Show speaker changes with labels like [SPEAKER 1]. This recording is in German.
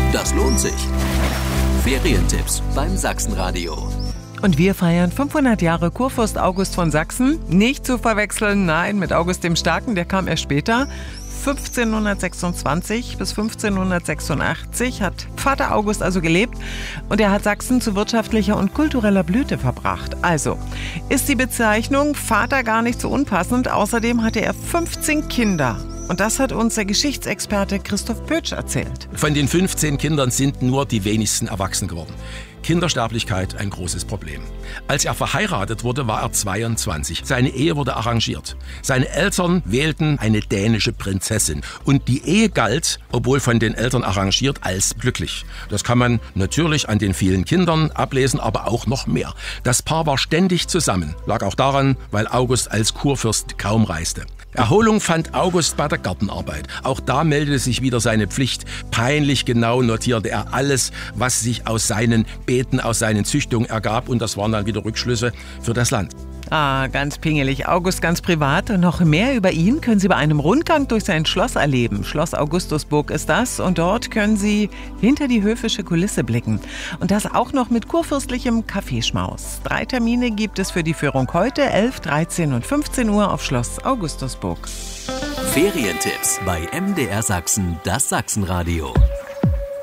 [SPEAKER 1] Das lohnt sich. Ferientipps beim Sachsenradio.
[SPEAKER 2] Und wir feiern 500 Jahre Kurfürst August von Sachsen. Nicht zu verwechseln, nein, mit August dem Starken, der kam erst später. 1526 bis 1586 hat Vater August also gelebt und er hat Sachsen zu wirtschaftlicher und kultureller Blüte verbracht. Also ist die Bezeichnung Vater gar nicht so unpassend. Außerdem hatte er 15 Kinder. Und das hat uns der Geschichtsexperte Christoph Pötsch erzählt.
[SPEAKER 3] Von den 15 Kindern sind nur die wenigsten erwachsen geworden. Kindersterblichkeit ein großes Problem. Als er verheiratet wurde, war er 22. Seine Ehe wurde arrangiert. Seine Eltern wählten eine dänische Prinzessin. Und die Ehe galt, obwohl von den Eltern arrangiert, als glücklich. Das kann man natürlich an den vielen Kindern ablesen, aber auch noch mehr. Das Paar war ständig zusammen. Lag auch daran, weil August als Kurfürst kaum reiste. Erholung fand August bei der Gartenarbeit. Auch da meldete sich wieder seine Pflicht. Peinlich genau notierte er alles, was sich aus seinen Beeten, aus seinen Züchtungen ergab. Und das waren dann wieder Rückschlüsse für das Land.
[SPEAKER 2] Ganz pingelig. August ganz privat. Und noch mehr über ihn können Sie bei einem Rundgang durch sein Schloss erleben. Schloss Augustusburg ist das. Und dort können Sie hinter die höfische Kulisse blicken. Und das auch noch mit kurfürstlichem Kaffeeschmaus. 3 Termine gibt es für die Führung heute, 11, 13 und 15 Uhr auf Schloss Augustusburg.
[SPEAKER 1] Ferientipps bei MDR Sachsen, das Sachsenradio.